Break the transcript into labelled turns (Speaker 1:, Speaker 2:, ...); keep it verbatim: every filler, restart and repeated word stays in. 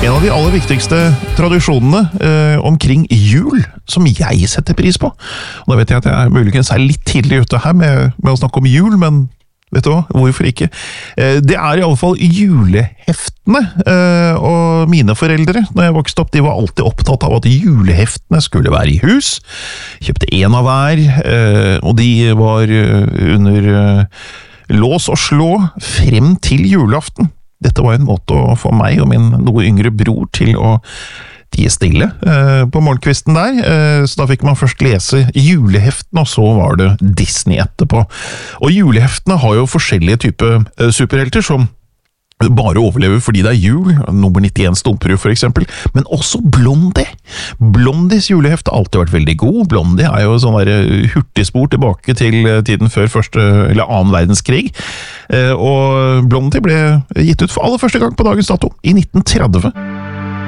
Speaker 1: En av de aller viktigste tradisjonene eh, omkring jul, som jeg setter pris på. Og da vet jeg at jeg muligens er litt tidlig ute her med, med å snakke om jul, men vet du hva, hvorfor ikke? Eh, det er i alle fall juleheftene, eh, og mine foreldre, når jeg vokste opp, de var alltid opptatt av at juleheftene skulle være i hus. Kjøpte en av hver, eh, og de var under eh, lås og slå frem til julaften. Dette var en måte å få meg og min noe yngre bror til å tie stille eh, på morgenkvisten der, eh, så da fikk man først lese juleheftene, og så var det Disney etterpå. Og juleheftene har jo forskjellige typer eh, superhelter som bare overlever fordi det er jul, nummer nittien Stumperud for eksempel, men også Blondie. Blondies juleheft har alltid vært veldig god. Blondie er jo sånn der hurtigspor tilbake til tiden før første, eller annen verdenskrig, og Blondie ble gitt ut for aller første gang på dagens dato, i nitten tretti.